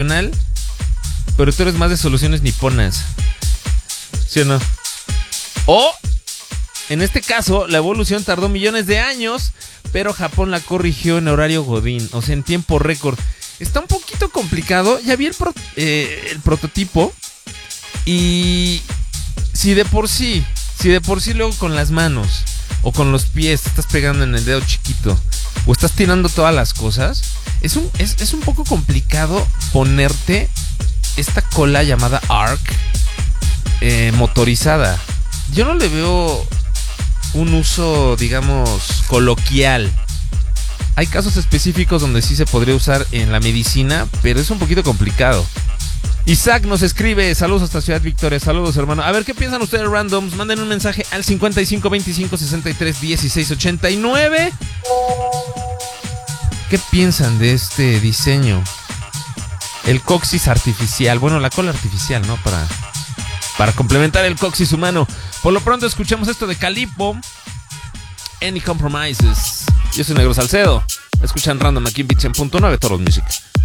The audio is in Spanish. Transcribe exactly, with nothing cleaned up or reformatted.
tradicional, pero tú eres más de soluciones niponas. ¿Sí o no? O, en este caso, la evolución tardó millones de años, pero Japón la corrigió en horario godín, o sea, en tiempo récord. Está un poquito complicado. Ya vi el, pro, eh, el prototipo. Y si de por sí, si de por sí luego con las manos o con los pies te estás pegando en el dedo chiquito o estás tirando todas las cosas, es un, es, es un poco complicado ponerte esta cola llamada Arc eh, motorizada. Yo no le veo un uso, digamos, coloquial. Hay casos específicos donde sí se podría usar en la medicina, pero es un poquito complicado. Isaac nos escribe, saludos hasta Ciudad Victoria, saludos hermano. A ver, ¿qué piensan ustedes randoms? Manden un mensaje al cincuenta y cinco veinticinco sesenta y tres dieciséis ochenta y nueve. ¿Qué piensan de este diseño? El coxis artificial, bueno, la cola artificial, ¿no? Para, para complementar el coxis humano. Por lo pronto escuchamos esto de Calipo, Any Compromises. Yo soy Negro Salcedo. Escuchan Random aquí en Beats cien punto nueve Toros Music.